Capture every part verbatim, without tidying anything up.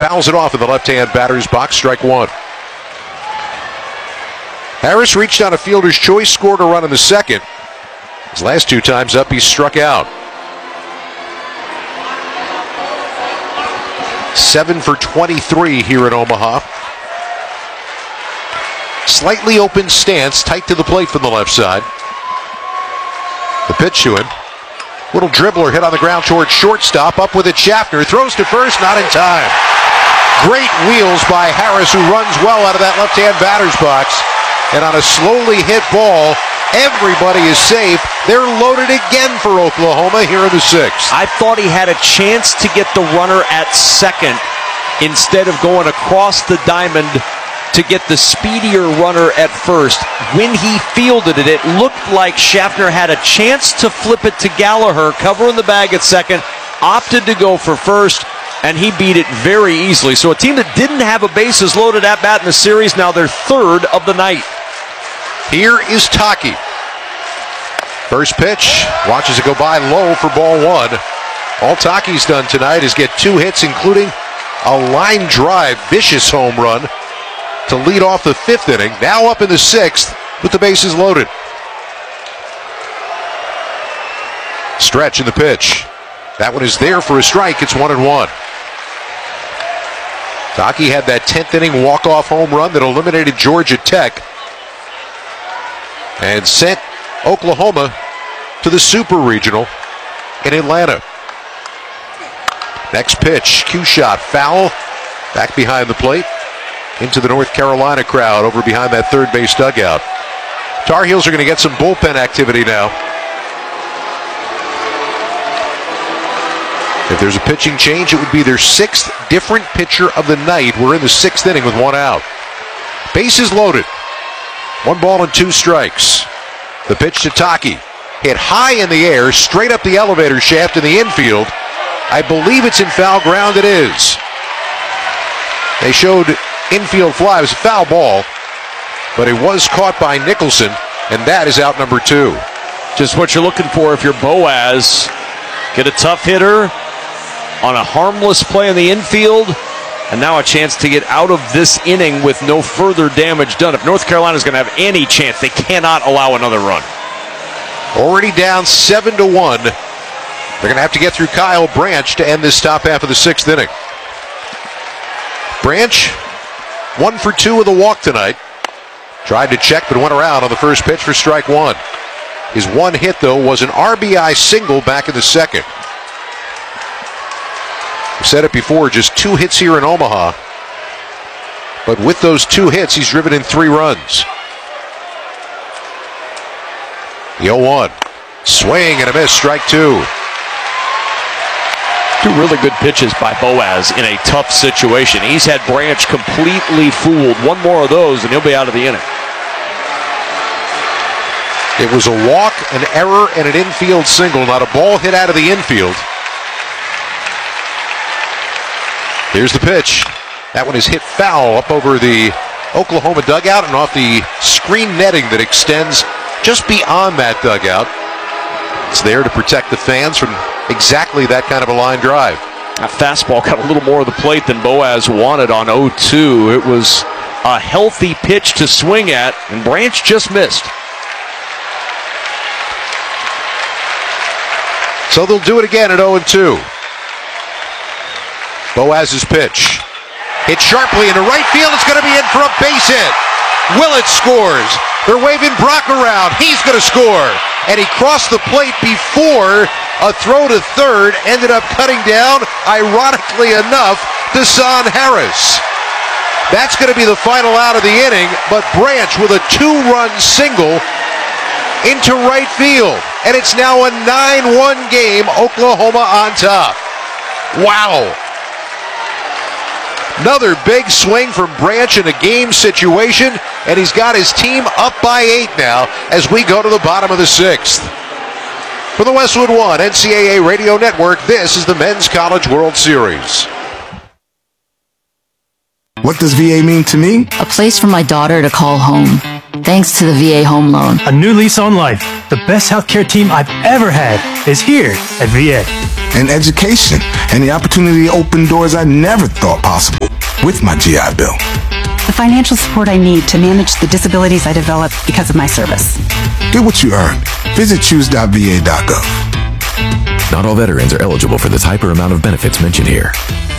fouls it off in the left-hand batter's box, strike one. Harris reached on a fielder's choice, scored a run in the second. His last two times up, he struck out. seven for twenty-three here in Omaha. Slightly open stance, tight to the plate from the left side. The pitch to him. Little dribbler hit on the ground towards shortstop. Up with it, Schaffner. Throws to first, not in time. Great wheels by Harris, who runs well out of that left-hand batter's box. And on a slowly hit ball, everybody is safe. They're loaded again for Oklahoma here in the sixth. I thought he had a chance to get the runner at second instead of going across the diamond to get the speedier runner at first. When he fielded it, it looked like Schaffner had a chance to flip it to Gallagher, covering the bag at second, opted to go for first, and he beat it very easily. So a team that didn't have a bases loaded at bat in the series, now they're third of the night. Here is Taki. First pitch, watches it go by low for ball one. All Taki's done tonight is get two hits, including a line drive, vicious home run to lead off the fifth inning. Now up in the sixth with the bases loaded. Stretch in the pitch. That one is there for a strike. It's one and one. Taki had that tenth inning walk-off home run that eliminated Georgia Tech and sent Oklahoma to the Super Regional in Atlanta. Next pitch, cue shot, foul, back behind the plate, into the North Carolina crowd over behind that third base dugout. Tar Heels are going to get some bullpen activity now. If there's a pitching change, it would be their sixth different pitcher of the night. We're in the sixth inning with one out. Bases loaded. One ball and two strikes. The pitch to Taki. Hit high in the air, straight up the elevator shaft in the infield. I believe it's in foul ground. It is. They showed infield fly. It was a foul ball, but it was caught by Nicholson, and that is out number two. Just what you're looking for if you're Boaz. Get a tough hitter on a harmless play in the infield, and now a chance to get out of this inning with no further damage done. If North Carolina's going to have any chance, they cannot allow another run. Already down seven to one. They're going to have to get through Kyle Branch to end this top half of the sixth inning. Branch, one for two with a walk tonight. Tried to check, but went around on the first pitch for strike one. His one hit, though, was an R B I single back in the second. We said it before, just two hits here in Omaha. But with those two hits, he's driven in three runs. The oh one. Swing and a miss, strike two. Two really good pitches by Boaz in a tough situation. He's had Branch completely fooled. One more of those, and he'll be out of the inning. It was a walk, an error, and an infield single, not a ball hit out of the infield. Here's the pitch. That one is hit foul up over the Oklahoma dugout and off the screen netting that extends just beyond that dugout. It's there to protect the fans from exactly that kind of a line drive. That fastball got a little more of the plate than Boaz wanted on oh two. It was a healthy pitch to swing at, and Branch just missed. So they'll do it again at oh and two. Boaz's pitch. Hit sharply into right field. It's going to be in for a base hit. Willett scores. They're waving Brock around. He's going to score. And he crossed the plate before a throw to third ended up cutting down, ironically enough, Deshaun Harris. That's going to be the final out of the inning, but Branch with a two-run single into right field. And it's now a nine one game, Oklahoma on top. Wow. Another big swing from Branch in a game situation, and he's got his team up by eight now as we go to the bottom of the sixth. For the Westwood One N C double A Radio Network, this is the Men's College World Series. What does V A mean to me? A place for my daughter to call home, thanks to the V A Home Loan. A new lease on life. The best healthcare team I've ever had is here at V A. And education, and the opportunity to open doors I never thought possible with my G I Bill. The financial support I need to manage the disabilities I developed because of my service. Get what you earn. Visit choose dot v a dot gov. Not all veterans are eligible for the type or amount of benefits mentioned here.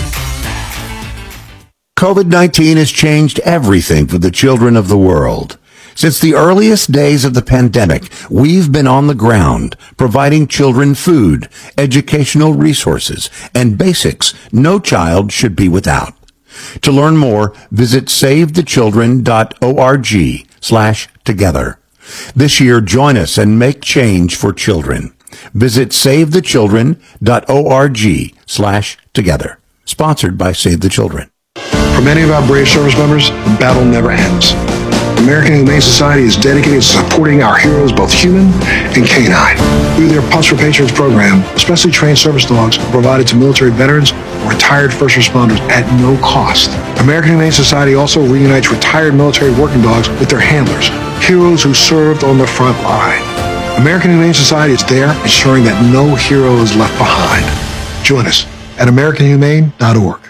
COVID nineteen has changed everything for the children of the world. Since the earliest days of the pandemic, we've been on the ground, providing children food, educational resources, and basics no child should be without. To learn more, visit save the children dot org slash together. This year, join us and make change for children. Visit save the children dot org slash together. Sponsored by Save the Children. For many of our brave service members, the battle never ends. The American Humane Society is dedicated to supporting our heroes, both human and canine. Through their Pups for Patriots program, specially trained service dogs are provided to military veterans or retired first responders at no cost. American Humane Society also reunites retired military working dogs with their handlers, heroes who served on the front line. American Humane Society is there ensuring that no hero is left behind. Join us at american humane dot org.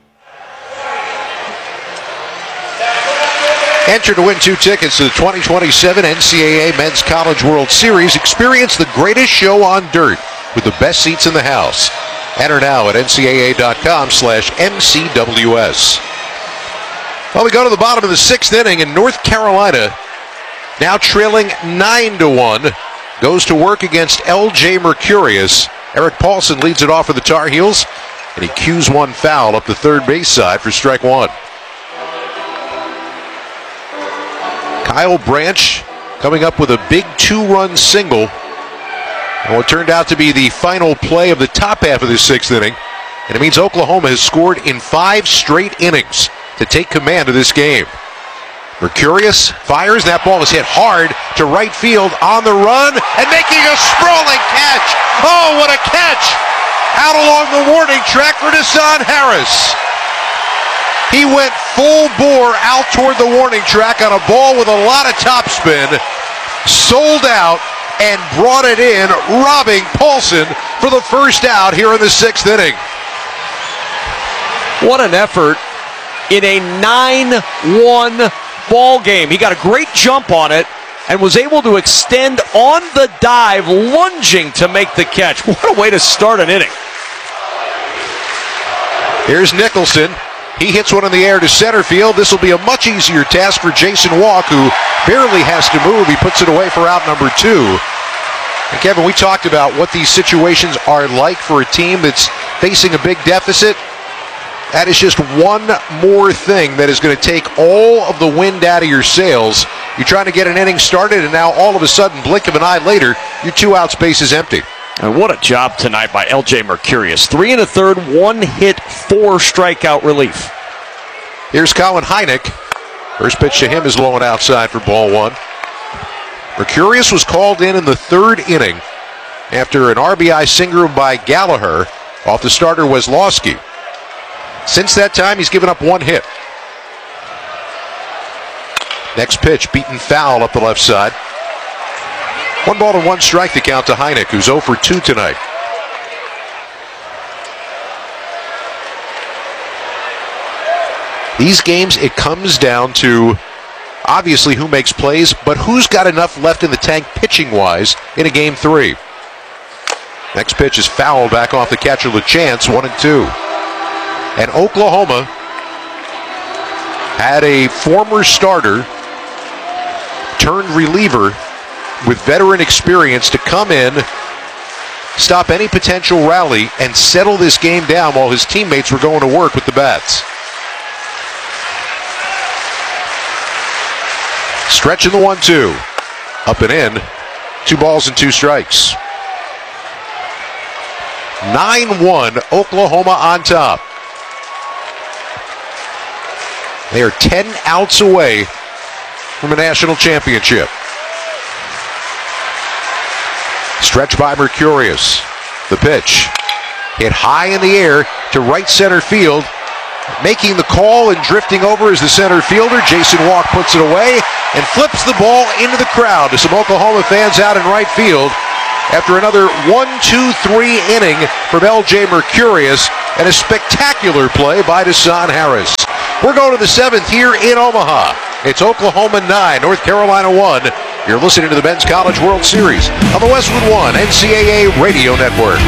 Enter to win two tickets to the twenty twenty-seven N C double A Men's College World Series. Experience the greatest show on dirt with the best seats in the house. Enter now at N C double A dot com slash M C W S. Well, we go to the bottom of the sixth inning, and North Carolina, now trailing nine to one, goes to work against L J Mercurius. Eric Paulson leads it off for the Tar Heels, and he cues one foul up the third base side for strike one. Kyle Branch coming up with a big two-run single. And what turned out to be the final play of the top half of the sixth inning. And it means Oklahoma has scored in five straight innings to take command of this game. Mercurius fires. That ball is hit hard to right field on the run and making a sprawling catch. Oh, what a catch! Out along the warning track for Deshaun Harris. He went full bore out toward the warning track on a ball with a lot of topspin, sold out, and brought it in, robbing Paulson for the first out here in the sixth inning. What an effort in a nine one ball game. He got a great jump on it and was able to extend on the dive, lunging to make the catch. What a way to start an inning. Here's Nicholson. He hits one in the air to center field. This will be a much easier task for Jason Walk, who barely has to move. He puts it away for out number two. And Kevin, we talked about what these situations are like for a team that's facing a big deficit. That is just one more thing that is going to take all of the wind out of your sails. You're trying to get an inning started, and now all of a sudden, blink of an eye later, your two-out space is empty. And what a job tonight by L J Mercurius. Three and a third, one hit, four strikeout relief. Here's Colin Hynek. First pitch to him is low and outside for ball one. Mercurius was called in in the third inning after an R B I single by Gallagher off the starter Weslowski. Since that time, he's given up one hit. Next pitch, beaten foul up the left side. One ball and one strike to count to Hynek, who's oh for two tonight. These games, it comes down to obviously who makes plays, but who's got enough left in the tank pitching-wise in a game three. Next pitch is fouled back off the catcher LeChance, one and two. And Oklahoma had a former starter turned reliever with veteran experience to come in, stop any potential rally, and settle this game down while his teammates were going to work with the bats. Stretching the one two. Up and in. Two balls and two strikes. nine one, Oklahoma on top. They are ten outs away from a national championship. Stretch by Mercurius. The pitch hit high in the air to right center field. Making the call and drifting over is the center fielder. Jason Walk puts it away and flips the ball into the crowd to some Oklahoma fans out in right field after another one two three inning from L J Mercurius and a spectacular play by Deshaun Harris. We're going to the seventh here in Omaha. It's Oklahoma nine, North Carolina one. You're listening to the Men's College World Series on the Westwood One N C double A Radio Network.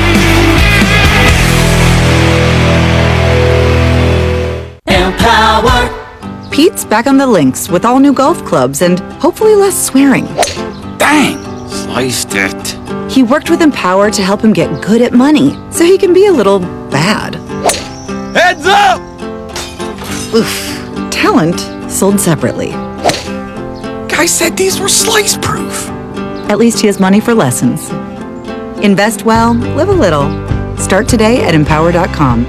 Empower. Pete's back on the links with all new golf clubs and hopefully less swearing. Dang, sliced it. He worked with Empower to help him get good at money so he can be a little bad. Heads up! Oof. Talent sold separately. Guy said these were slice proof. At least he has money for lessons. Invest well, live a little. Start today at empower dot com.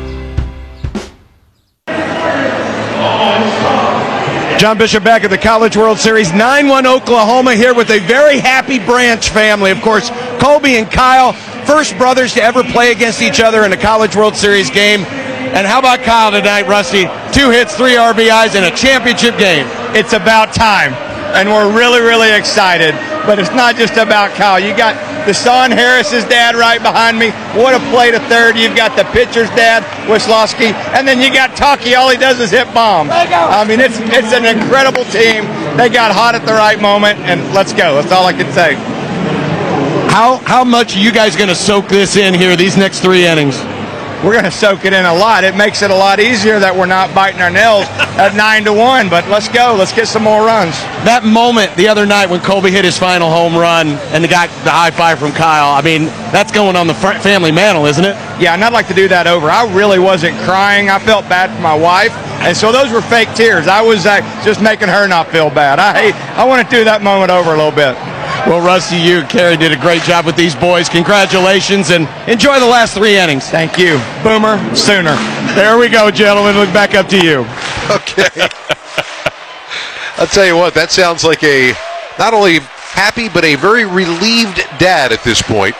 John Bishop back at the College World Series. nine one Oklahoma here with a very happy Branch family. Of course, Colby and Kyle, first brothers to ever play against each other in a College World Series game. And how about Kyle tonight, Rusty? Two hits, three R B Is in a championship game. It's about time. And we're really, really excited. But it's not just about Kyle. You got Deshaun Harris's dad right behind me. What a play to third. You've got the pitcher's dad, Wisłowski. And then you got Taki. All he does is hit bombs. I mean, it's it's an incredible team. They got hot at the right moment. And let's go. That's all I can say. How, how much are you guys going to soak this in here, these next three innings? We're going to soak it in a lot. It makes it a lot easier that we're not biting our nails at nine to one. But let's go. Let's get some more runs. That moment the other night when Colby hit his final home run and got the high five from Kyle, I mean, that's going on the family mantle, isn't it? Yeah, and I'd like to do that over. I really wasn't crying. I felt bad for my wife. And so those were fake tears. I was uh, just making her not feel bad. I, I want to do that moment over a little bit. Well, Rusty, you and Carrie did a great job with these boys. Congratulations, and enjoy the last three innings. Thank you. Boomer, Sooner. There we go, gentlemen. Look back up to you. Okay. I'll tell you what, that sounds like a not only happy, but a very relieved dad at this point.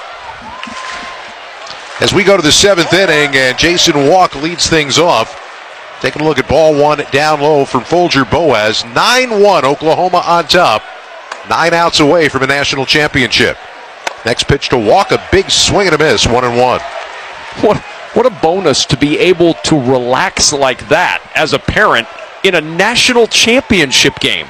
As we go to the seventh inning, and Jason Walk leads things off. Taking a look at ball one down low from Folger Boaz. nine one, Oklahoma on top. Nine outs away from a national championship. Next pitch to Walk, a big swing and a miss, one and one. What, what a bonus to be able to relax like that as a parent in a national championship game.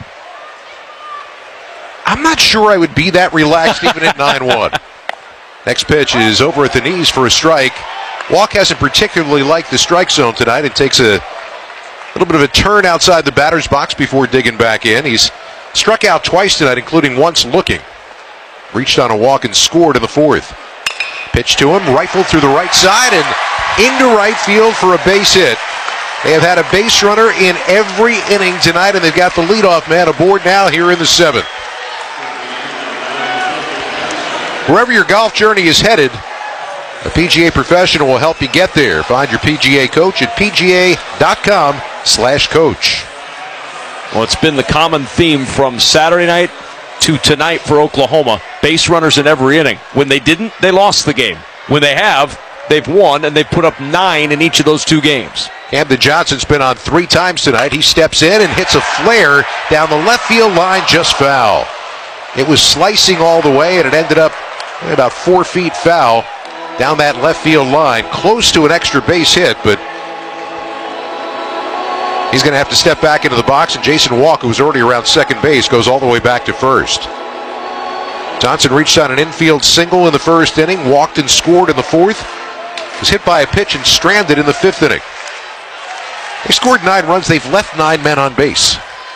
I'm not sure I would be that relaxed even at nine one. Next pitch is over at the knees for a strike. Walk hasn't particularly liked the strike zone tonight. It takes a little bit of a turn outside the batter's box before digging back in. He's struck out twice tonight, including once looking. Reached on a walk and scored in the fourth. Pitch to him, rifled through the right side and into right field for a base hit. They have had a base runner in every inning tonight, and they've got the leadoff man aboard now here in the seventh. Wherever your golf journey is headed, a P G A professional will help you get there. Find your P G A coach at P G A dot com slash coach. Well, it's been the common theme from Saturday night to tonight for Oklahoma. Base runners in every inning. When they didn't, they lost the game. When they have, they've won, and they've put up nine in each of those two games. Camden Johnson's been on three times tonight. He steps in and hits a flare down the left field line, just foul. It was slicing all the way, and it ended up about four feet foul down that left field line. Close to an extra base hit, but he's going to have to step back into the box, and Jason Walk, who's already around second base, goes all the way back to first. Johnson reached on an infield single in the first inning, walked and scored in the fourth. Was hit by a pitch and stranded in the fifth inning. They scored nine runs. They've left nine men on base.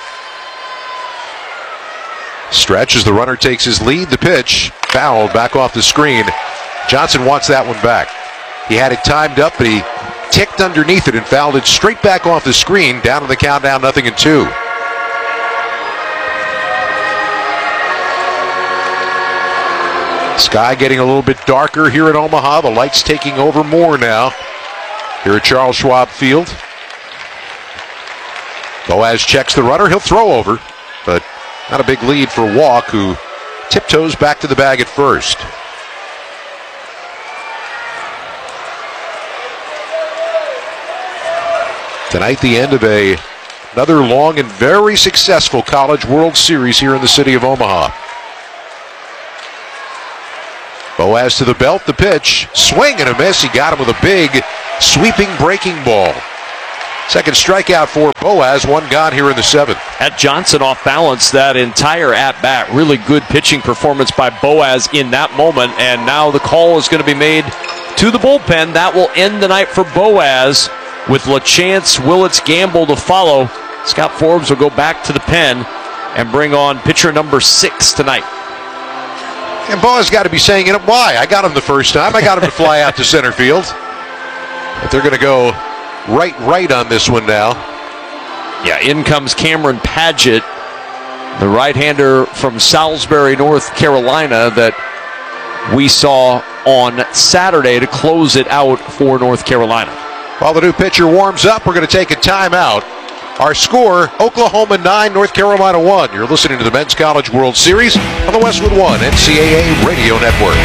Stretch as the runner takes his lead. The pitch fouled back off the screen. Johnson wants that one back. He had it timed up, but he ticked underneath it and fouled it straight back off the screen. Down to the countdown, nothing and two. Sky getting a little bit darker here at Omaha. The lights taking over more now here at Charles Schwab Field. Boaz checks the runner. He'll throw over, but not a big lead for Walk, who tiptoes back to the bag at first. Tonight, the end of a another long and very successful College World Series here in the city of Omaha. Boaz to the belt, the pitch, swing and a miss. He got him with a big sweeping breaking ball. Second strikeout for Boaz, one gone here in the seventh. Had Johnson off balance that entire at-bat. Really good pitching performance by Boaz in that moment, and now the call is going to be made to the bullpen. That will end the night for Boaz with LaChance, Willits, Gamble to follow. Scott Forbes will go back to the pen and bring on pitcher number six tonight. And Boaz got to be saying, you know, why? I got him the first time. I got him to fly out to center field. But they're going to go right, right on this one now. Yeah, in comes Cameron Padgett, the right-hander from Salisbury, North Carolina, that we saw on Saturday to close it out for North Carolina. While the new pitcher warms up, we're going to take a timeout. Our score, Oklahoma nine, North Carolina one. You're listening to the Men's College World Series on the Westwood One N C double A Radio Network.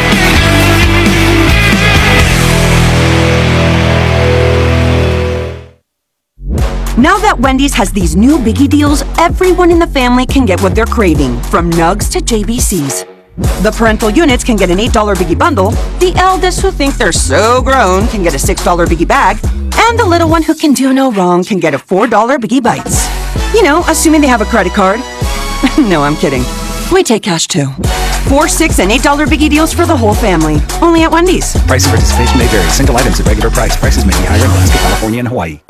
Now that Wendy's has these new biggie deals, everyone in the family can get what they're craving, from nugs to J B Cs. The parental units can get an eight dollar biggie bundle, the eldest who think they're so grown can get a six dollar biggie bag, and the little one who can do no wrong can get a four dollar biggie bites. You know, assuming they have a credit card. No, I'm kidding. We take cash too. Four, six, and eight dollar biggie deals for the whole family. Only at Wendy's. Price of participation may vary. Single items at regular price. Prices may be higher in Alaska, California, and Hawaii.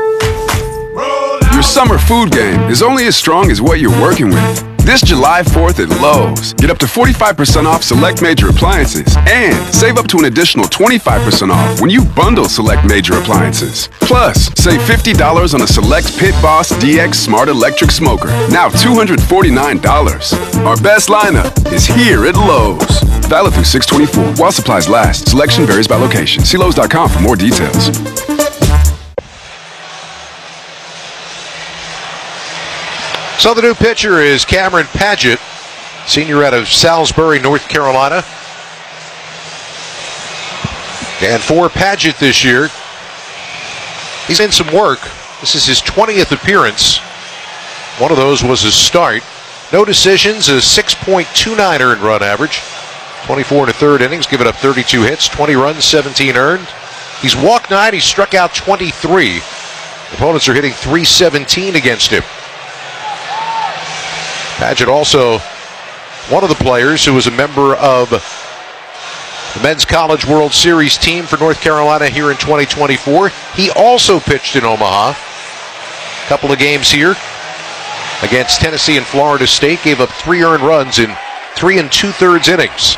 Your summer food game is only as strong as what you're working with. This July fourth at Lowe's, get up to forty-five percent off select major appliances and save up to an additional twenty-five percent off when you bundle select major appliances. Plus, save fifty dollars on a select Pit Boss D X Smart Electric Smoker, now two hundred forty-nine dollars. Our best lineup is here at Lowe's. Valid through six twenty-four while supplies last. Selection varies by location. See Lowe's dot com for more details. So the new pitcher is Cameron Padgett, senior out of Salisbury, North Carolina. And for Padgett this year, he's in some work. This is his twentieth appearance. One of those was his start. No decisions, a six point two nine earned run average. twenty-four and a third innings, given up thirty-two hits, twenty runs, seventeen earned. He's walked nine, he's struck out twenty-three. Opponents are hitting three seventeen against him. Padgett also one of the players who was a member of the Men's College World Series team for North Carolina here in twenty twenty-four. He also pitched in Omaha. A couple of games here against Tennessee and Florida State. Gave up three earned runs in three and two-thirds innings.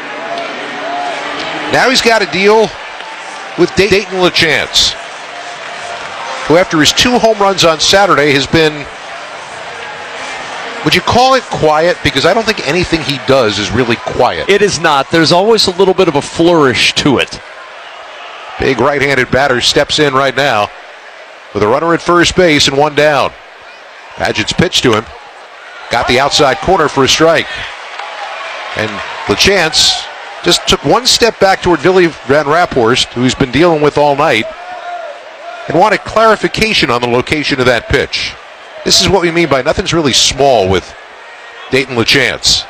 Now he's got to deal with Dayton LaChance, who after his two home runs on Saturday has been, would you call it quiet? Because I don't think anything he does is really quiet. It is not. There's always a little bit of a flourish to it. Big right-handed batter steps in right now with a runner at first base and one down. Padgett's pitch to him. Got the outside corner for a strike. And LaChance just took one step back toward Billy Van Raphorst, who he's been dealing with all night, and wanted clarification on the location of that pitch. This is what we mean by nothing's really small with Dayton LaChance.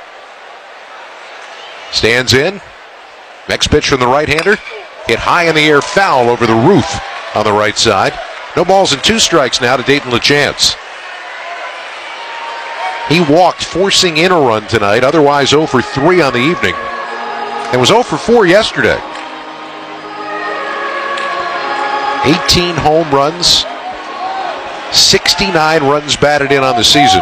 Stands in. Next pitch from the right-hander. Hit high in the air, foul over the roof on the right side. No balls and two strikes now to Dayton LaChance. He walked, forcing in a run tonight, otherwise oh for three on the evening. And was oh for four yesterday. eighteen home runs. sixty-nine runs batted in on the season.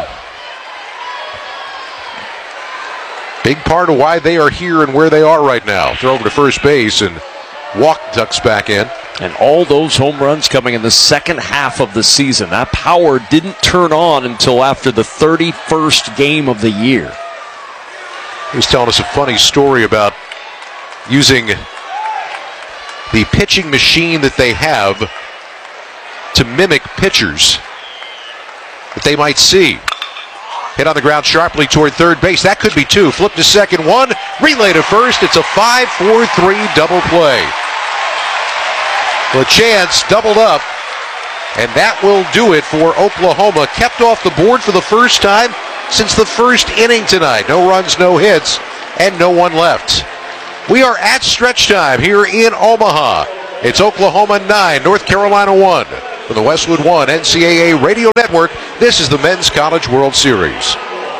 Big part of why they are here and where they are right now. Throw over to first base and walk ducks back in. And all those home runs coming in the second half of the season. That power didn't turn on until after the thirty-first game of the year. He was telling us a funny story about using the pitching machine that they have to mimic pitchers that they might see. Hit on the ground sharply toward third base. That could be two. Flip to second, one. Relay to first. It's a five four three double play. LaChance doubled up And that will do it for Oklahoma. Kept off the board for the first time since the first inning tonight. No runs, no hits, and no one left. We are at stretch time here in Omaha. It's Oklahoma nine, North Carolina one. From the Westwood One N C double A Radio Network, this is the Men's College World Series.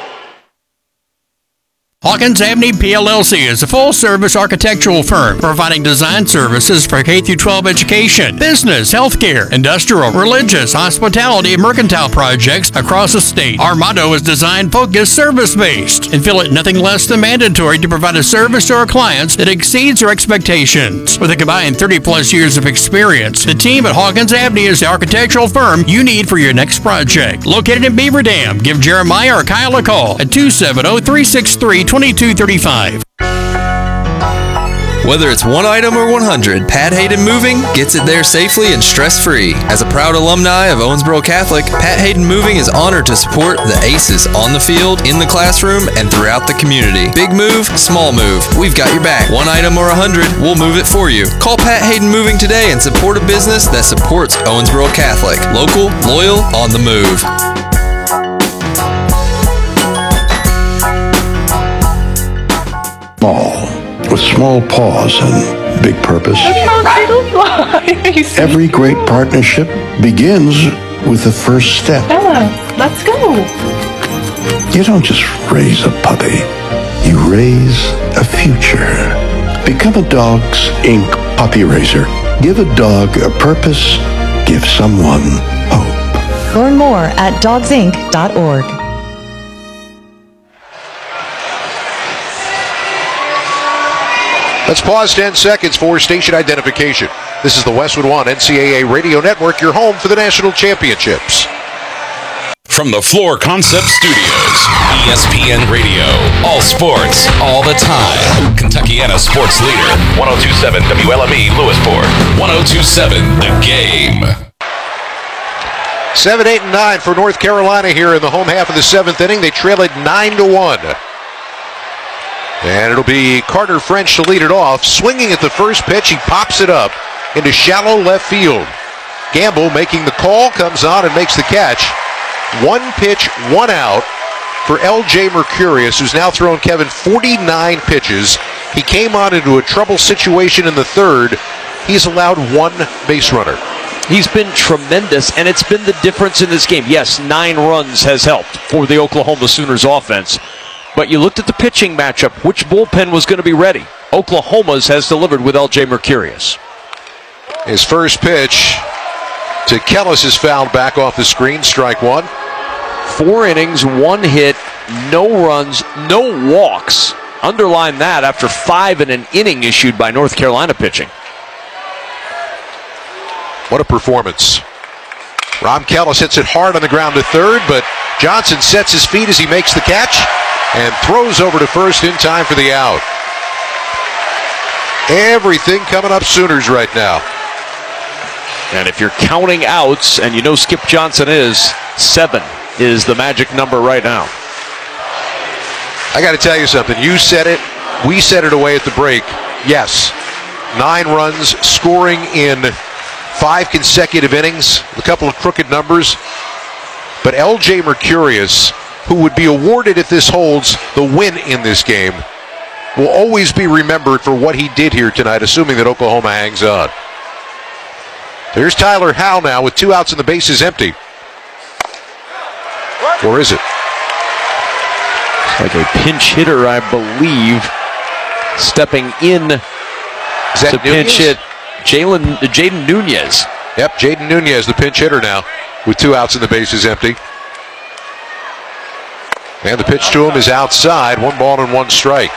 Hawkins Avenue P L L C is a full-service architectural firm providing design services for K through twelve education, business, healthcare, industrial, religious, hospitality, and mercantile projects across the state. Our motto is design-focused, service-based, and feel it nothing less than mandatory to provide a service to our clients that exceeds their expectations. With a combined thirty-plus years of experience, the team at Hawkins Avenue is the architectural firm you need for your next project. Located in Beaver Dam, give Jeremiah or Kyle a call at two seven zero, three six three, twenty-two thirty-five. Whether it's one item or one hundred, Pat Hayden Moving gets it there safely and stress-free. As a proud alumni of Owensboro Catholic, Pat Hayden Moving is honored to support the aces on the field, in the classroom, and throughout the community. Big move, small move, we've got your back. One item or a hundred, we'll move it for you. Call Pat Hayden Moving today and support a business that supports Owensboro Catholic. Local, loyal, on the move. Small, with small paws and big purpose. Every great partnership begins with the first step. Ella, let's go. You don't just raise a puppy, you raise a future. Become a Dogs Incorporated puppy raiser. Give a dog a purpose, give someone hope. Learn more at dogs inc dot org. Let's pause ten seconds for station identification. This is the Westwood One N C double A Radio Network, your home for the national championships. From the Floor Concept Studios, E S P N Radio, all sports, all the time. Kentuckiana sports leader, one oh two point seven W L M E Lewisport, one oh two point seven The Game. seven, eight, and nine for North Carolina here in the home half of the seventh inning. They trail it nine to one. And it'll be Carter French to lead it off. Swinging at the first pitch, he pops it up into shallow left field. Gamble making the call, comes on and makes the catch. One pitch, one out for L J Mercurius, who's now thrown Kevin forty-nine pitches. He came on into a trouble situation in the third. He's allowed one base runner. He's been tremendous, and it's been the difference in this game. Yes, nine runs has helped for the Oklahoma Sooners offense. But you looked at the pitching matchup. Which bullpen was going to be ready? Oklahoma's has delivered with L J Mercurius. His first pitch to Kellis is fouled back off the screen. Strike one. Four innings, one hit, no runs, no walks. Underline that after five in an inning issued by North Carolina pitching. What a performance. Ron Kellis hits it hard on the ground to third, but Johnson sets his feet as he makes the catch and throws over to first in time for the out. Everything coming up Sooners right now. And if you're counting outs, and you know Skip Johnson is, seven is the magic number right now. I got to tell you something. You said it. We said it away at the break. Yes. Nine runs, scoring in five consecutive innings. A couple of crooked numbers. But L J Mercurius, who would be awarded, if this holds, the win in this game, will always be remembered for what he did here tonight, assuming that Oklahoma hangs on. There's Tyler Howe now with two outs and the bases empty. Or is it? It's like a pinch hitter, I believe, stepping in is that to pinch hit Jalen Jaden Nunez. Yep, Jaden Nunez, the pinch hitter now, with two outs and the bases empty. And the pitch to him is outside, one ball and one strike.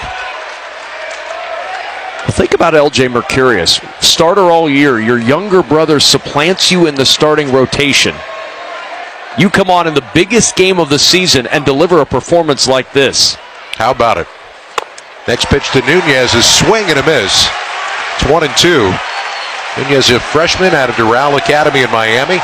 Well, think about L J Mercurius. Starter all year. Your younger brother supplants you in the starting rotation. You come on in the biggest game of the season and deliver a performance like this. How about it? Next pitch to Nunez is swing and a miss. It's one and two. Nunez, a freshman out of Doral Academy in Miami.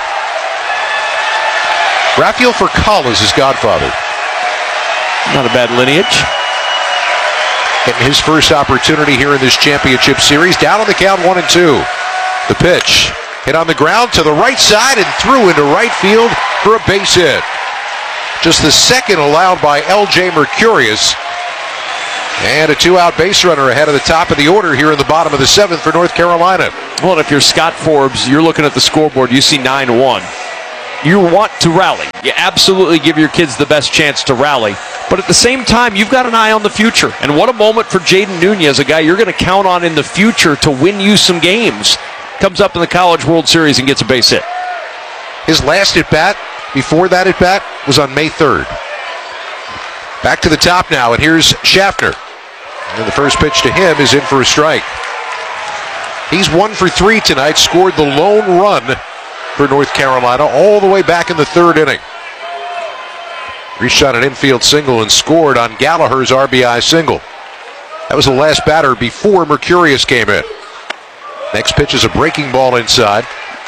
Rafael Furcal is his godfather. Not a bad lineage. Getting his first opportunity here in this championship series. Down on the count, one and two. The pitch Hit on the ground to the right side and through into right field for a base hit. Just the second allowed by L J Mercurius. And a two-out base runner ahead of the top of the order here in the bottom of the seventh for North Carolina. Well, if you're Scott Forbes, you're looking at the scoreboard, you see nine one. You want to rally. You absolutely give your kids the best chance to rally. But at the same time, you've got an eye on the future. And what a moment for Jaden Nunez, a guy you're going to count on in the future to win you some games. Comes up in the College World Series and gets a base hit. His last at-bat, before that at-bat, was on May third. Back to the top now, and here's Schaffner. And the first pitch to him is in for a strike. He's one for three tonight, scored the lone run for North Carolina all the way back in the third inning. Reached on an infield single and scored on Gallagher's R B I single. That was the last batter before Mercurius came in. Next pitch is a breaking ball inside.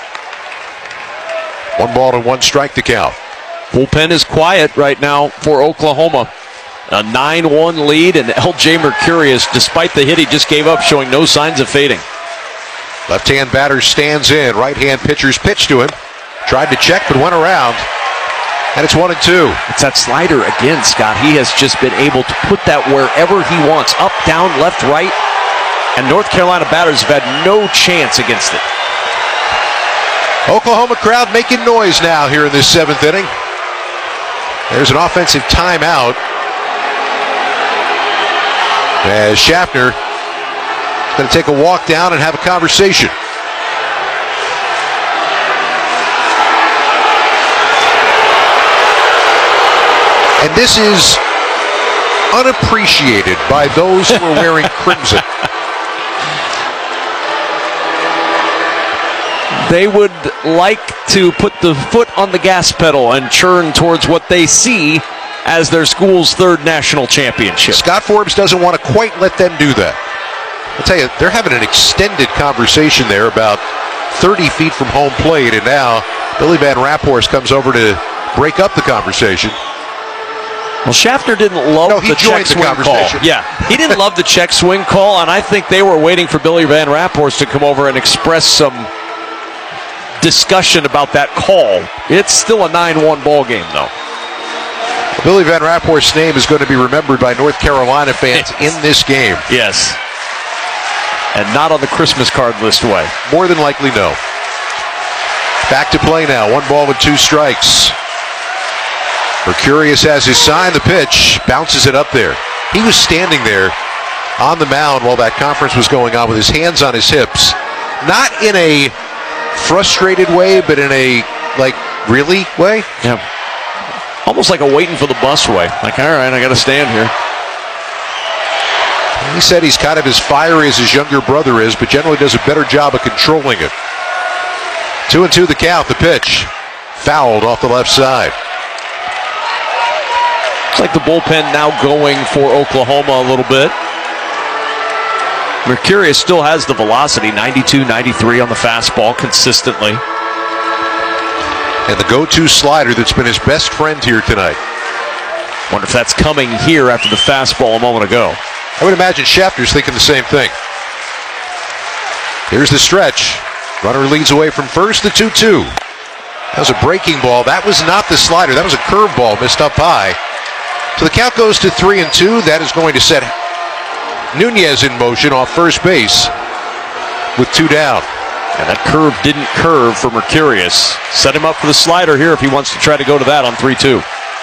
One ball and one strike to count. Bullpen is quiet right now for Oklahoma. A nine one lead, and L J Mercurius, despite the hit he just gave up, showing no signs of fading. Left-hand batter stands in. Right-hand pitcher's pitch to him. Tried to check, but went around. And it's one and two. It's that slider again, Scott. He has just been able to put that wherever he wants. Up, down, left, right. And North Carolina batters have had no chance against it. Oklahoma crowd making noise now here in this seventh inning. There's an offensive timeout. As Schaffner is going to take a walk down and have a conversation. And this is unappreciated by those who are wearing crimson. They would like to put the foot on the gas pedal and churn towards what they see as their school's third national championship. Scott Forbes doesn't want to quite let them do that. I'll tell you, they're having an extended conversation there about thirty feet from home plate, and now Billy Van Raphorst comes over to break up the conversation. Well, Schaffner didn't love no, he the check the swing call. Yeah, he didn't love the check swing call, and I think they were waiting for Billy Van Raphorst to come over and express some discussion about that call. It's still a nine one ball game, though. Billy Van Raphorst's name is going to be remembered by North Carolina fans in this game. Yes. And not on the Christmas card list way. More than likely, no. Back to play now. One ball with two strikes. Mercurius has his sign. The pitch bounces it up there. He was standing there on the mound while that conference was going on with his hands on his hips. Not in a frustrated way, but in a, like, really way. Yeah. Almost like a waiting for the bus way. Like, all right, I got to stand here. He said he's kind of as fiery as his younger brother is, but generally does a better job of controlling it. Two and two the count. The pitch fouled off the left side. It's like the bullpen now going for Oklahoma a little bit. Mercurius still has the velocity, ninety-two, ninety-three on the fastball consistently. And the go-to slider that's been his best friend here tonight. Wonder if that's coming here after the fastball a moment ago. I would imagine Schaffner's thinking the same thing. Here's the stretch. Runner leads away from first, the two two. That was a breaking ball. That was not the slider. That was a curveball missed up high. So the count goes to three and two. That is going to set Nunez in motion off first base with two down. And that curve didn't curve for Mercurius. Set him up for the slider here if he wants to try to go to that on three two.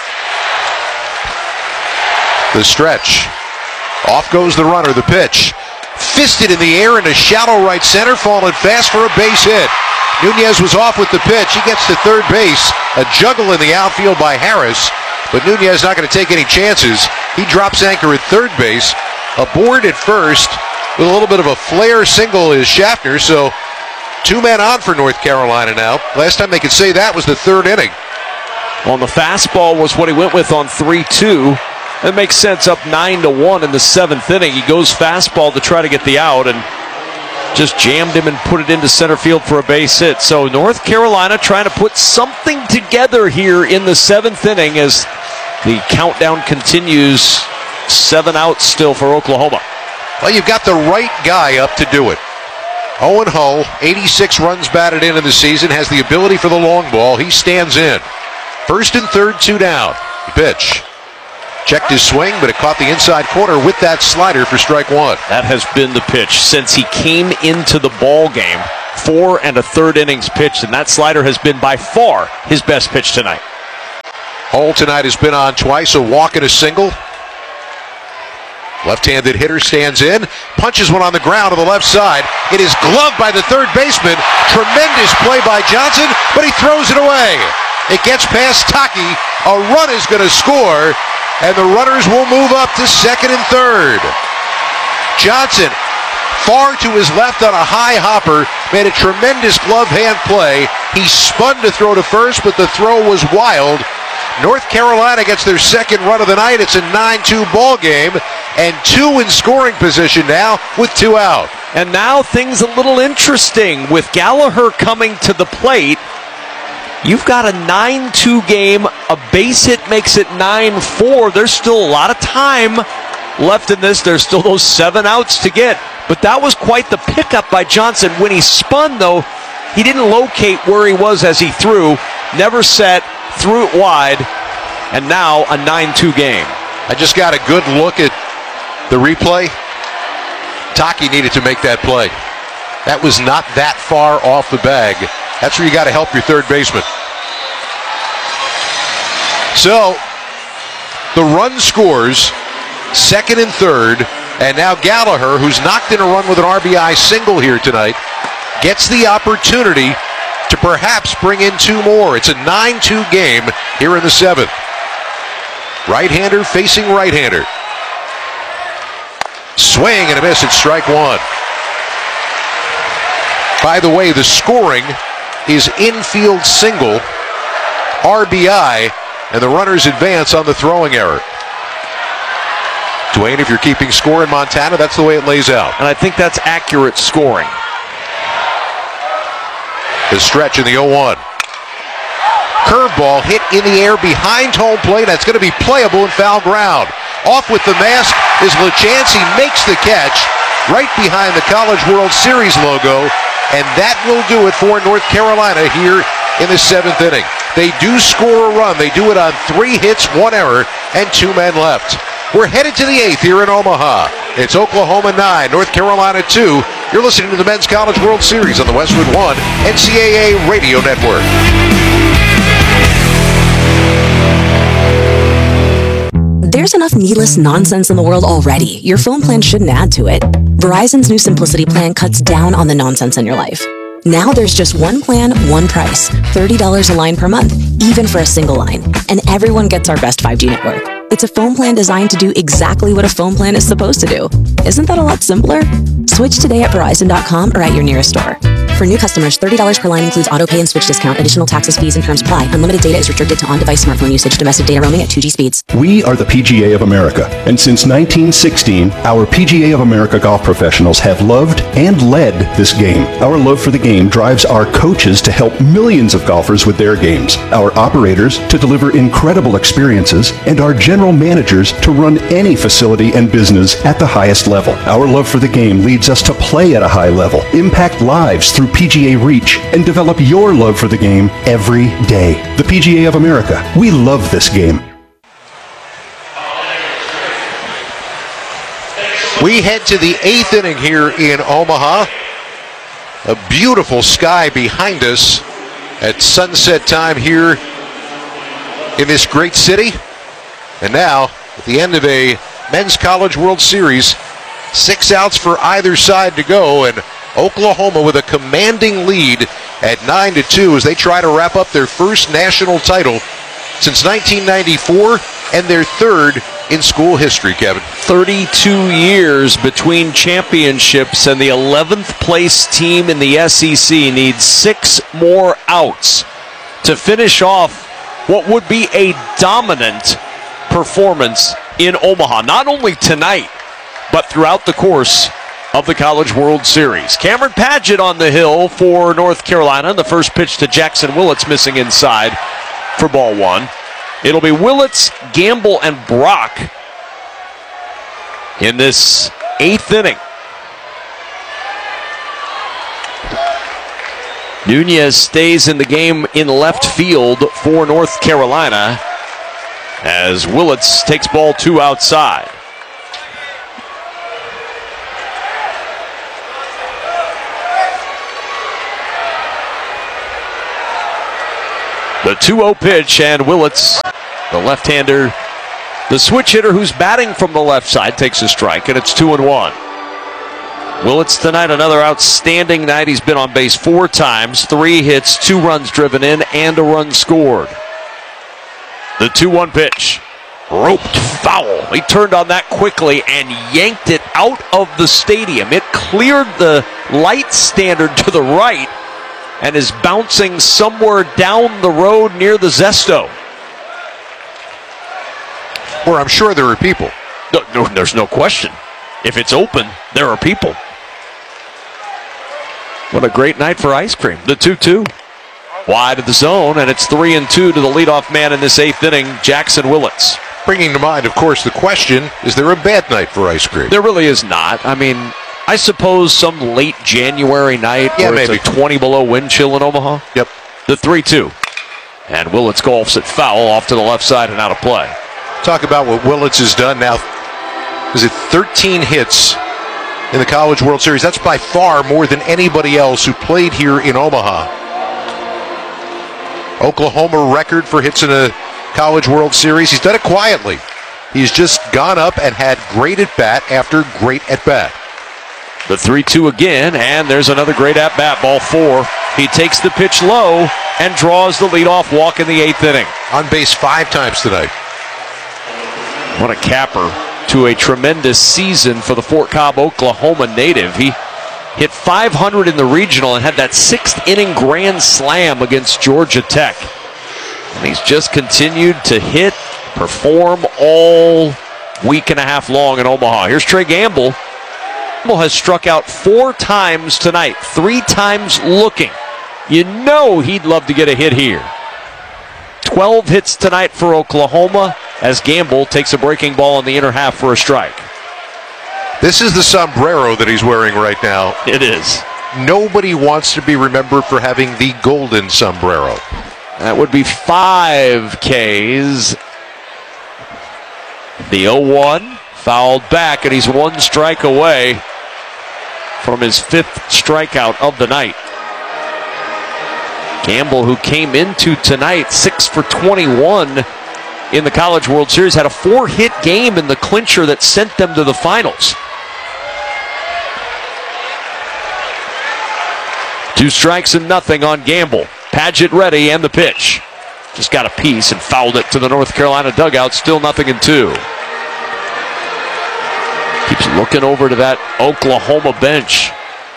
The stretch. Off goes the runner. The pitch. Fisted in the air into shallow right center. Falling fast for a base hit. Nunez was off with the pitch. He gets to third base. A juggle in the outfield by Harris. But Nunez not going to take any chances. He drops anchor at third base. Aboard at first with a little bit of a flare single is Schaffner. So two men on for North Carolina now. Last time they could say that was the third inning. Well, the fastball was what he went with on three two. It makes sense, up nine to one in the seventh inning. He goes fastball to try to get the out and just jammed him and put it into center field for a base hit. So North Carolina trying to put something together here in the seventh inning as the countdown continues. Seven outs still for Oklahoma. Well, you've got the right guy up to do it. Owen Hull, eighty-six runs batted in in the season, has the ability for the long ball. He stands in. First and third, two down. The pitch. Checked his swing, but it caught the inside corner with that slider for strike one. That has been the pitch since he came into the ball game. Four and a third innings pitched, and that slider has been by far his best pitch tonight. Hull tonight has been on twice, a walk and a single. Left-handed hitter stands in, punches one on the ground to the left side. It is gloved by the third baseman. Tremendous play by Johnson, but he throws it away. It gets past Taki. A run is going to score, and the runners will move up to second and third. Johnson, far to his left on a high hopper, made a tremendous glove hand play. He spun to throw to first, but the throw was wild. North Carolina gets their second run of the night. It's a nine two ball game, and two in scoring position now with two out. And now things a little interesting with Gallagher coming to the plate. You've got a nine two game. A base hit makes it nine four. There's still a lot of time left in this. There's still those seven outs to get. But that was quite the pickup by Johnson. When he spun, though, he didn't locate where he was as he threw. Never set. Threw it wide, and now a nine two game. I just got a good look at the replay. Taki needed to make that play. That was not that far off the bag. That's where you got to help your third baseman. So, the run scores, second and third, and now Gallagher, who's knocked in a run with an R B I single here tonight, gets the opportunity to perhaps bring in two more. It's a nine two game here in the seventh. Right-hander facing right-hander. Swing and a miss at strike one. By the way, the scoring is infield single, R B I, and the runners advance on the throwing error. Dwayne, if you're keeping score in Montana, that's the way it lays out. And I think that's accurate scoring. The stretch in the oh one. Curveball hit in the air behind home plate. That's going to be playable in foul ground. Off with the mask is Lachansey, makes the catch right behind the College World Series logo, and that will do it for North Carolina here in the seventh inning. They do score a run. They do it on three hits, one error, and two men left. We're headed to the eighth here in Omaha. It's Oklahoma nine, North Carolina two. You're listening to the Men's College World Series on the Westwood One N C double A Radio Network. There's enough needless nonsense in the world already. Your phone plan shouldn't add to it. Verizon's new Simplicity plan cuts down on the nonsense in your life. Now there's just one plan, one price. thirty dollars a line per month, even for a single line. And everyone gets our best five G network. It's a phone plan designed to do exactly what a phone plan is supposed to do. Isn't that a lot simpler? Switch today at Verizon dot com or at your nearest store. For new customers, thirty dollars per line includes auto pay and switch discount. Additional taxes, fees, and terms apply. Unlimited data is restricted to on-device smartphone usage. Domestic data roaming at two G speeds. We are the P G A of America, and since nineteen sixteen, our P G A of America golf professionals have loved and led this game. Our love for the game drives our coaches to help millions of golfers with their games, our operators to deliver incredible experiences, and our general managers to run any facility and business at the highest level. Our love for the game leads us to play at a high level, impact lives through P G A Reach, and develop your love for the game every day. The P G A of America. We love this game. We head to the eighth inning here in Omaha. A beautiful sky behind us at sunset time here in this great city. And now, at the end of a Men's College World Series, six outs for either side to go, and Oklahoma with a commanding lead at nine to two as they try to wrap up their first national title since nineteen ninety-four and their third in school history, Kevin. thirty-two years between championships, and the eleventh place team in the S E C needs six more outs to finish off what would be a dominant performance in Omaha, not only tonight, but throughout the course of the College World Series. Cameron Padgett on the hill for North Carolina. The first pitch to Jackson Willits, missing inside for ball one. It'll be Willits, Gamble, and Brock in this eighth inning. Nunez stays in the game in left field for North Carolina as Willits takes ball two outside. The two oh pitch, and Willits, the left-hander, the switch hitter who's batting from the left side, takes a strike, and it's two and one. Willits tonight, another outstanding night. He's been on base four times, three hits, two runs driven in, and a run scored. The two one pitch, roped foul. He turned on that quickly and yanked it out of the stadium. It cleared the light standard to the right and is bouncing somewhere down the road near the Zesto, where I'm sure there are people. No, no, there's no question. If it's open, there are people. What a great night for ice cream. The two two. Wide of the zone, and it's three and two to the leadoff man in this eighth inning, Jackson Willits. Bringing to mind, of course, the question, is there a bad night for ice cream? There really is not. I mean, I suppose some late January night yeah, where maybe. it's a twenty below wind chill in Omaha. Yep. The three two. And Willits golfs it foul off to the left side and out of play. Talk about what Willits has done now. Is it thirteen hits in the College World Series? That's by far more than anybody else who played here in Omaha. Oklahoma record for hits in a College World Series. He's done it quietly. He's just gone up and had great at-bat after great at-bat. The three two again, and there's another great at-bat, ball four. He takes the pitch low and draws the leadoff walk in the eighth inning. On base five times tonight. What a capper to a tremendous season for the Fort Cobb, Oklahoma native. He hit five hundred in the regional and had that sixth inning grand slam against Georgia Tech. And he's just continued to hit, perform all week and a half long in Omaha. Here's Trey Gamble. Gamble has struck out four times tonight, three times looking. You know he'd love to get a hit here. twelve hits tonight for Oklahoma as Gamble takes a breaking ball in the inner half for a strike. This is the sombrero that he's wearing right now. It is. Nobody wants to be remembered for having the golden sombrero. That would be five Ks. The oh one fouled back, and he's one strike away from his fifth strikeout of the night. Gamble, who came into tonight six for twenty-one in the College World Series, had a four-hit game in the clincher that sent them to the finals. Two strikes and nothing on Gamble. Padgett ready, and the pitch. Just got a piece and fouled it to the North Carolina dugout. Still nothing in two. Keeps looking over to that Oklahoma bench.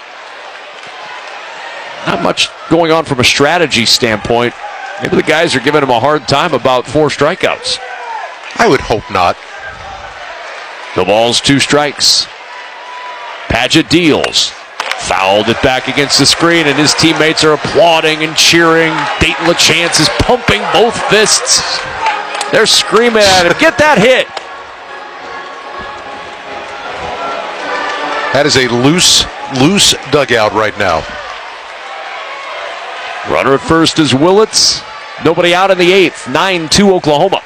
Not much going on from a strategy standpoint. Maybe the guys are giving him a hard time about four strikeouts. I would hope not. The ball's two strikes. Padgett deals. Fouled it back against the screen, and his teammates are applauding and cheering. Dayton LaChance is pumping both fists. They're screaming at him, get that hit! That is a loose, loose dugout right now. Runner at first is Willits. Nobody out in the eighth. nine two Oklahoma.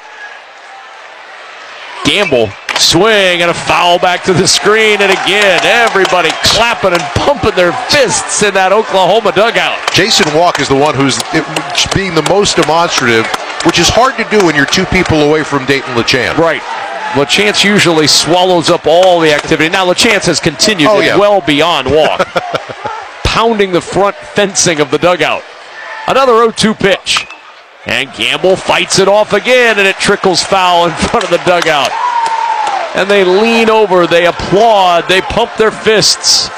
Gamble, swing and a foul back to the screen, and again, everybody clapping and pumping their fists in that Oklahoma dugout. Jason Walk is the one who's being the most demonstrative, which is hard to do when you're two people away from Dayton LaChance. Right. LaChance usually swallows up all the activity. Now, LaChance has continued oh, it yeah. well beyond Walk, pounding the front fencing of the dugout. Another oh two pitch. And Gamble fights it off again, and it trickles foul in front of the dugout. And they lean over, they applaud, they pump their fists.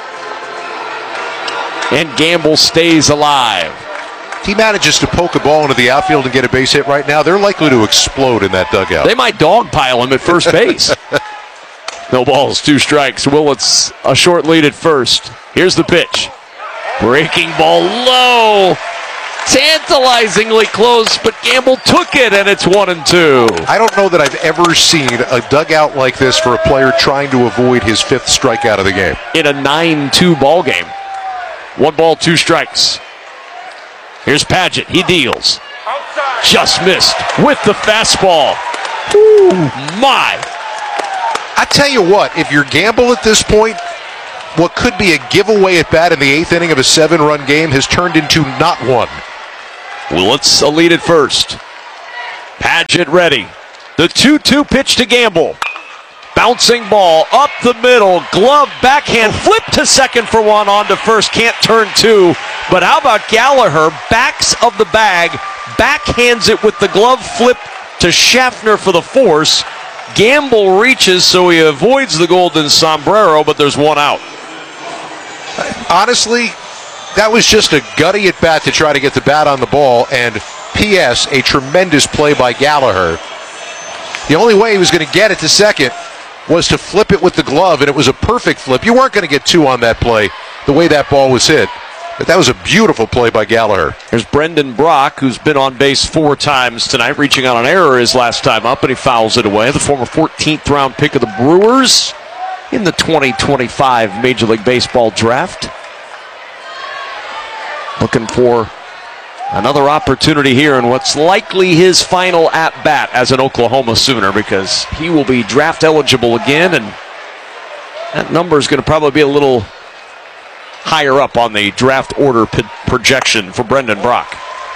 And Gamble stays alive. If he manages to poke a ball into the outfield and get a base hit right now, they're likely to explode in that dugout. They might dogpile him at first base. No balls, two strikes. Willits a short lead at first. Here's the pitch. Breaking ball low. Tantalizingly close, but Gamble took it, and it's one and two. I don't know that I've ever seen a dugout like this for a player trying to avoid his fifth strikeout of the game. In a nine two ball game. One ball, two strikes. Here's Padgett. He deals. Just missed with the fastball. Ooh, my. I tell you what, if you're Gamble at this point, what could be a giveaway at bat in the eighth inning of a seven-run game has turned into not one. Willits a lead at first. Padgett ready. The two two pitch to Gamble. Bouncing ball up the middle. Glove backhand. Flip to second for one. On to first. Can't turn two. But how about Gallagher? Backs of the bag. Backhands it with the glove flip to Schaffner for the force. Gamble reaches, so he avoids the golden sombrero, but there's one out. Honestly, that was just a gutty at bat to try to get the bat on the ball, and P S a tremendous play by Gallagher. The only way he was going to get it to second was to flip it with the glove, and it was a perfect flip. You weren't going to get two on that play, the way that ball was hit. But that was a beautiful play by Gallagher. There's Brendan Brock, who's been on base four times tonight, reaching on an error his last time up, and he fouls it away. The former fourteenth round pick of the Brewers in the twenty twenty-five Major League Baseball draft. Looking for another opportunity here in what's likely his final at-bat as an Oklahoma Sooner, because he will be draft eligible again, and that number is going to probably be a little higher up on the draft order p- projection for Brendan Brock.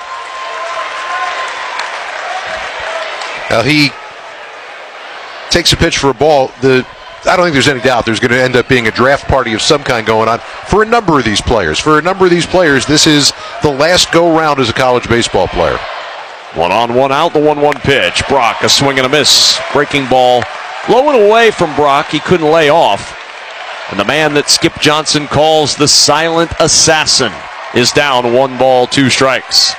Now he takes a pitch for a ball. The I don't think there's any doubt there's going to end up being a draft party of some kind going on for a number of these players. For a number of these players, this is the last go-round as a college baseball player. One on, one out, the one one pitch. Brock, a swing and a miss. Breaking ball low and away from Brock. He couldn't lay off. And the man that Skip Johnson calls the silent assassin is down one ball, two strikes.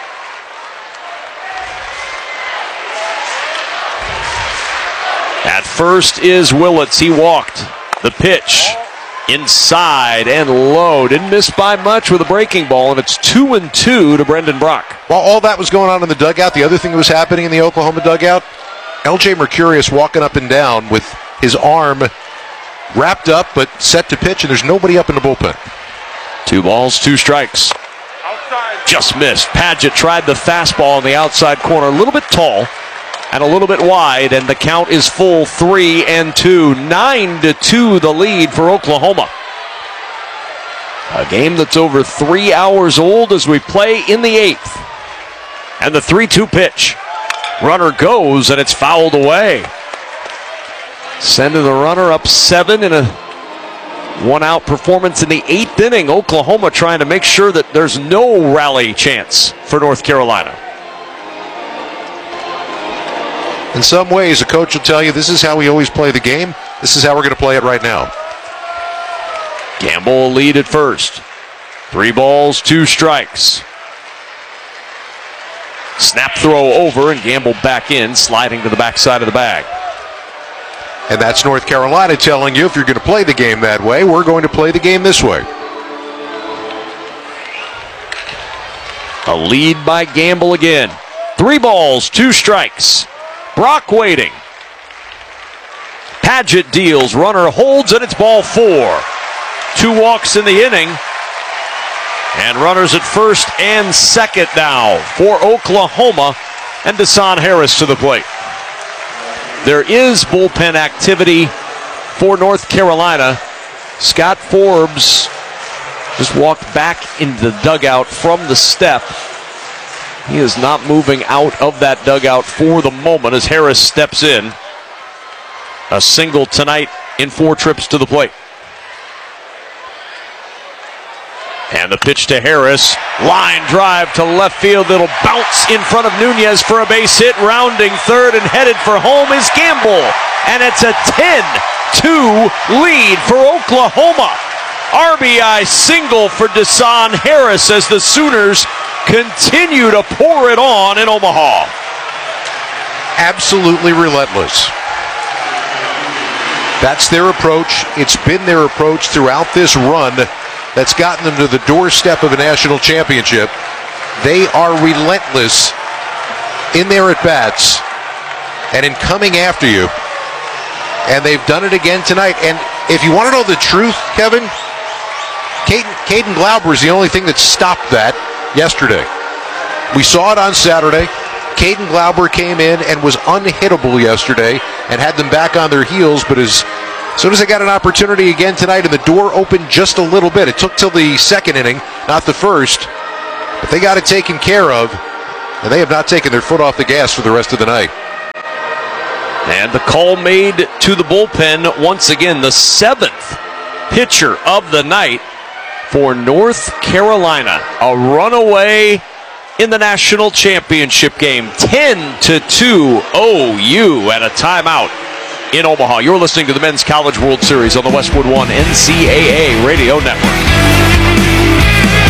At first is Willits. He walked. The pitch inside and low. Didn't miss by much with a breaking ball, and it's two and two to Brendan Brock. While all that was going on in the dugout, the other thing that was happening in the Oklahoma dugout, L J Mercurius walking up and down with his arm wrapped up but set to pitch, and there's nobody up in the bullpen. Two balls, two strikes. Outside. Just missed. Padgett tried the fastball in the outside corner, a little bit tall and a little bit wide, and the count is full, three and two. Nine to two, the lead for Oklahoma. A game that's over three hours old as we play in the eighth. And the three two pitch. Runner goes, and it's fouled away. Sending the runner up seven in a one-out performance in the eighth inning. Oklahoma trying to make sure that there's no rally chance for North Carolina. In some ways, a coach will tell you this is how we always play the game. This is how we're going to play it right now. Gamble lead at first. Three balls, two strikes. Snap throw over, and Gamble back in, sliding to the backside of the bag. And that's North Carolina telling you, if you're going to play the game that way, we're going to play the game this way. A lead by Gamble again. Three balls, two strikes. Brock waiting. Padgett deals. Runner holds, and it's ball four. Two walks in the inning. And runners at first and second now for Oklahoma, and Desan Harris to the plate. There is bullpen activity for North Carolina. Scott Forbes just walked back into the dugout from the step. He is not moving out of that dugout for the moment as Harris steps in. A single tonight in four trips to the plate. And the pitch to Harris. Line drive to left field. It'll bounce in front of Nunez for a base hit. Rounding third and headed for home is Gamble. And it's a ten two lead for Oklahoma. R B I single for Desan Harris as the Sooners continue to pour it on in Omaha. Absolutely relentless. That's their approach. It's been their approach throughout this run that's gotten them to the doorstep of a national championship. They are relentless in their at-bats and in coming after you. And they've done it again tonight. And if you want to know the truth, Kevin, Caden, Caden Glauber is the only thing that stopped that yesterday. We saw it on Saturday. Caden Glauber came in and was unhittable yesterday and had them back on their heels, but as soon as they got an opportunity again tonight and the door opened just a little bit, it took till the second inning, not the first, but they got it taken care of, and they have not taken their foot off the gas for the rest of the night. And the call made to the bullpen once again, the seventh pitcher of the night for North Carolina. A runaway in the national championship game. ten to two O U at a timeout in Omaha. You're listening to the Men's College World Series on the Westwood One N C double A Radio Network.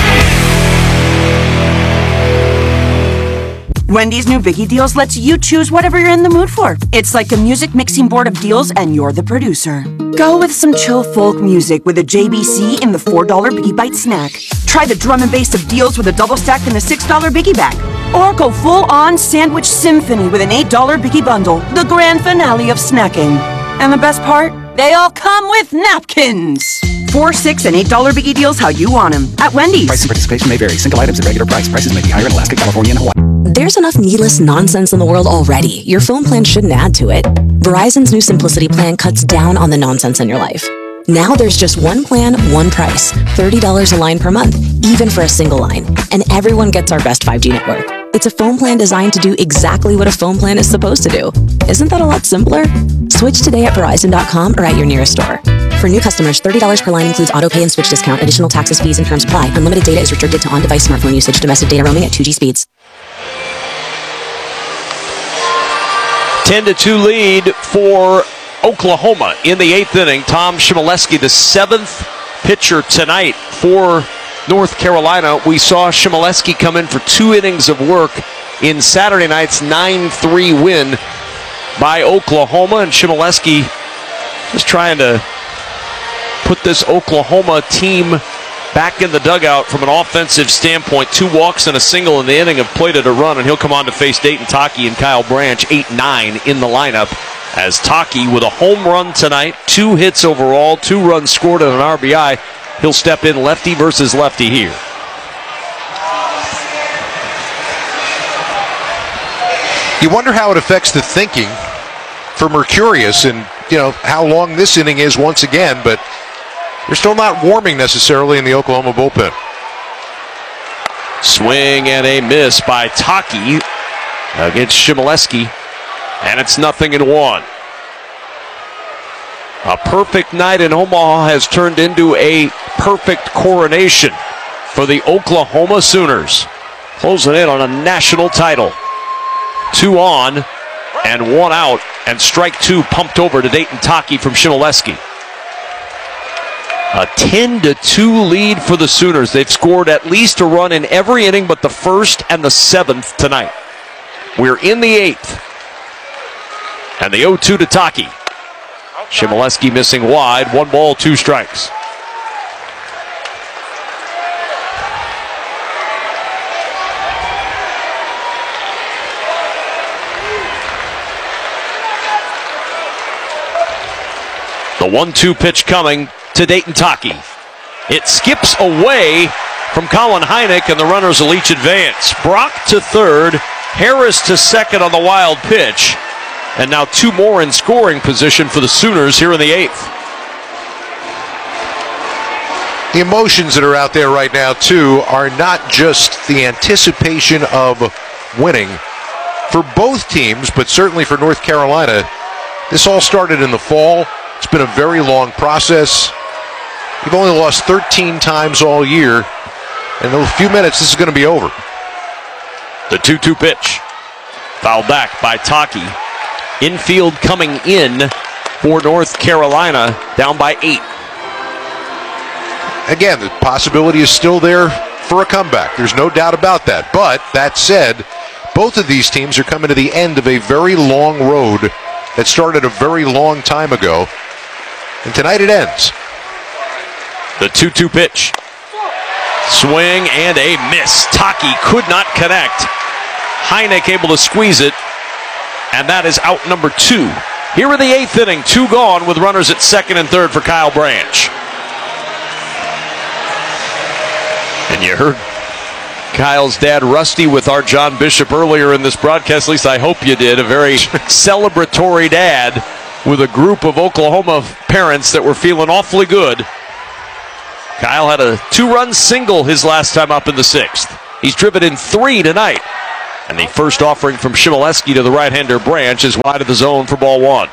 Wendy's new Biggie Deals lets you choose whatever you're in the mood for. It's like a music mixing board of deals and you're the producer. Go with some chill folk music with a J B C in the four dollar Biggie Bite snack. Try the drum and bass of deals with a double stack in the six dollar Biggie Bag. Or go full-on sandwich symphony with an eight dollar Biggie Bundle, the grand finale of snacking. And the best part? They all come with napkins. Four, six, and eight dollar Biggie Deals how you want them at Wendy's. Price and participation may vary. Single items at regular price. Prices may be higher in Alaska, California, and Hawaii. There's enough needless nonsense in the world already. Your phone plan shouldn't add to it. Verizon's new Simplicity plan cuts down on the nonsense in your life. Now there's just one plan, one price. thirty dollars a line per month, even for a single line. And everyone gets our best five G network. It's a phone plan designed to do exactly what a phone plan is supposed to do. Isn't that a lot simpler? Switch today at Verizon dot com or at your nearest store. For new customers, thirty dollars per line includes auto pay and switch discount. Additional taxes, fees, and terms apply. Unlimited data is restricted to on-device smartphone usage. Domestic data roaming at two G speeds. ten to two lead for Oklahoma in the eighth inning. Tom Chmielewski, the seventh pitcher tonight for North Carolina. We saw Chmielewski come in for two innings of work in Saturday night's nine three win by Oklahoma. And Chmielewski just trying to put this Oklahoma team back in the dugout from an offensive standpoint. Two walks and a single in the inning have plated a run, and he'll come on to face Dayton Taki and Kyle Branch, eight nine in the lineup, as Taki with a home run tonight, two hits overall, two runs scored and an R B I. He'll step in lefty versus lefty here. You wonder how it affects the thinking for Mercurius and, you know, how long this inning is once again, but they're still not warming necessarily in the Oklahoma bullpen. Swing and a miss by Taki against Chmielewski, and it's nothing in one. A perfect night in Omaha has turned into a perfect coronation for the Oklahoma Sooners, closing in on a national title. Two on and one out, and strike two pumped over to Dayton Taki from Chmielewski. A ten to two lead for the Sooners. They've scored at least a run in every inning but the first and the seventh tonight. We're in the eighth. And the oh two to Taki. Chmielewski missing wide. One ball, two strikes. The one two pitch coming to Dayton Taki. It skips away from Colin Heineck, and the runners will each advance. Brock to third, Harris to second on the wild pitch. And now two more in scoring position for the Sooners here in the eighth. The emotions that are out there right now, too, are not just the anticipation of winning for both teams, but certainly for North Carolina. This all started in the fall. It's been a very long process. You've only lost thirteen times all year. In a few minutes, this is going to be over. The two two pitch. Fouled back by Taki. Infield coming in for North Carolina, down by eight. Again, the possibility is still there for a comeback. There's no doubt about that. But that said, both of these teams are coming to the end of a very long road that started a very long time ago. And tonight it ends. The two two pitch. Swing and a miss. Taki could not connect. Heineck able to squeeze it. And that is out number two. Here in the eighth inning, two gone with runners at second and third for Kyle Branch. And you heard Kyle's dad, Rusty, with our John Bishop earlier in this broadcast. At least I hope you did. A very celebratory dad with a group of Oklahoma parents that were feeling awfully good. Kyle had a two-run single his last time up in the sixth. He's driven in three tonight. And the first offering from Shimoleski to the right-hander Branch is wide of the zone for ball one.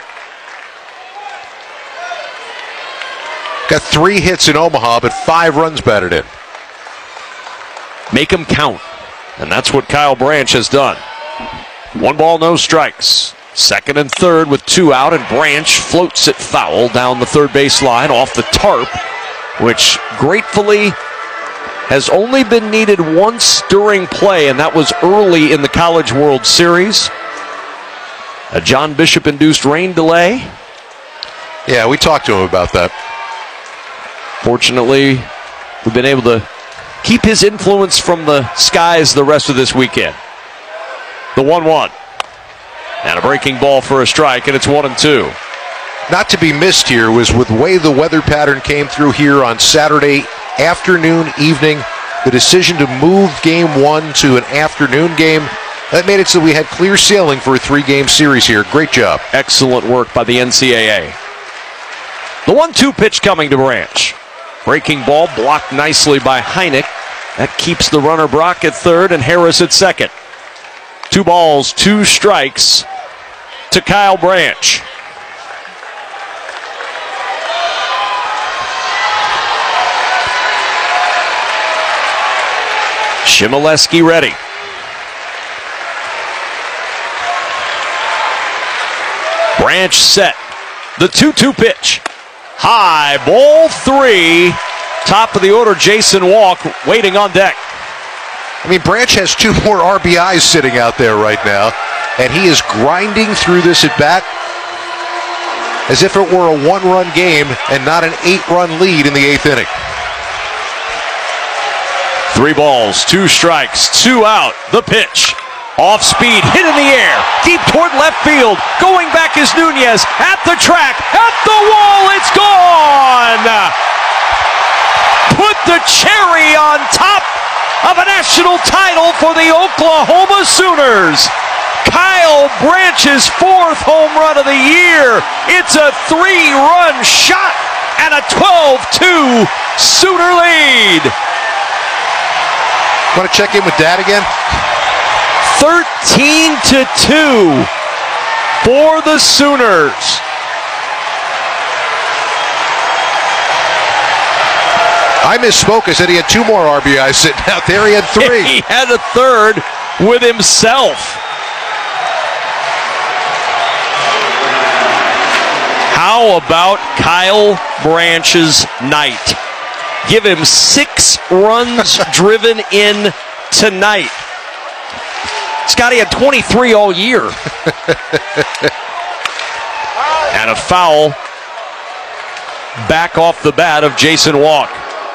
Got three hits in Omaha, but five runs batted in. Make them count. And that's what Kyle Branch has done. One ball, no strikes. Second and third with two out, and Branch floats it foul down the third base line off the tarp, which gratefully has only been needed once during play, and that was early in the College World Series. A John Bishop-induced rain delay. Yeah, we talked to him about that. Fortunately, we've been able to keep his influence from the skies the rest of this weekend. The one one. And a breaking ball for a strike, and it's one and two. Not to be missed here was with the way the weather pattern came through here on Saturday afternoon, evening, the decision to move game one to an afternoon game. That made it so we had clear sailing for a three-game series here. Great job. Excellent work by the N C double A. The one two pitch coming to Branch. Breaking ball blocked nicely by Heineck. That keeps the runner Brock at third and Harris at second. Two balls, two strikes to Kyle Branch. Shimoleski ready. Branch set. The two two pitch. High, ball three. Top of the order, Jason Walk waiting on deck. I mean, Branch has two more R B Is sitting out there right now, and he is grinding through this at bat as if it were a one-run game and not an eight-run lead in the eighth inning. Three balls, two strikes, two out. The pitch. Off speed, hit in the air, deep toward left field. Going back is Nunez at the track, at the wall, it's gone! Put the cherry on top of a national title for the Oklahoma Sooners. Kyle Branch's fourth home run of the year. It's a three-run shot and a twelve two Sooner lead. Want to check in with Dad again? thirteen to two for the Sooners. I misspoke. I said he had two more R B Is sitting out there. He had three. He had a third with himself. How about Kyle Branch's night? Give him six runs driven in tonight. Scotty had twenty-three all year. And a foul back off the bat of Jason Walk.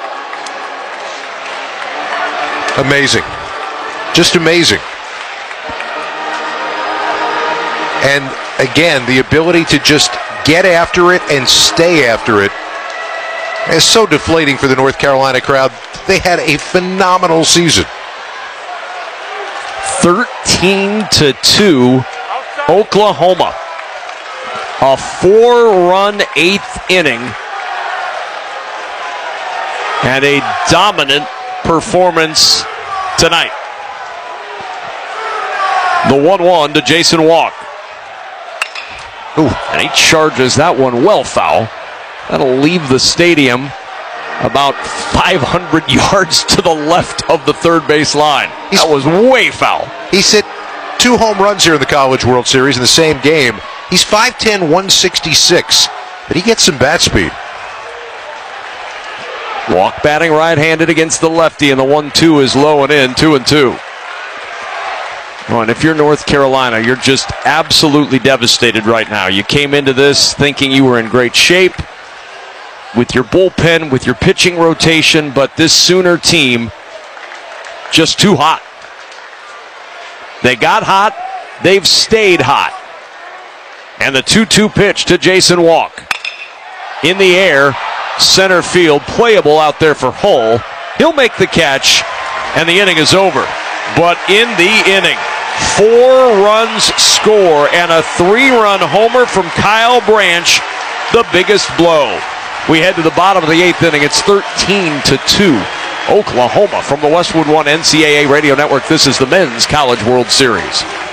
Amazing. Just amazing. And again, the ability to just get after it and stay after it is so deflating for the North Carolina crowd. They had a phenomenal season. thirteen to two, Oklahoma. A four-run eighth inning. And a dominant performance tonight. The one one to Jason Walk. Ooh, and he charges that one well foul. That'll leave the stadium about five hundred yards to the left of the third base line. He's, that was way foul. He's hit two home runs here in the College World Series in the same game. He's five ten, one sixty-six, but he gets some bat speed. Walk batting right-handed against the lefty, and the one two is low and in, two and two. Oh, and if you're North Carolina, you're just absolutely devastated right now. You came into this thinking you were in great shape with your bullpen, with your pitching rotation, but this Sooner team just too hot. They got hot, they've stayed hot. And the two two pitch to Jason Walk. In the air, center field, playable out there for Hull. He'll make the catch and the inning is over. But in the inning, four runs score and a three-run homer from Kyle Branch, the biggest blow. We head to the bottom of the eighth inning. It's thirteen to two. Oklahoma from the Westwood One N C double A Radio Network. This is the Men's College World Series.